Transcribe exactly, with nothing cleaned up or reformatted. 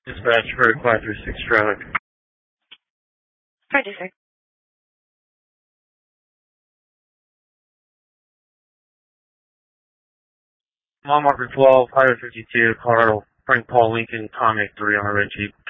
Dispatch for five three six traffic. five two six. Mile marker twelve, Highway fifty-two, Colorado, Frank Paul Lincoln, Comic three on a red Jeep.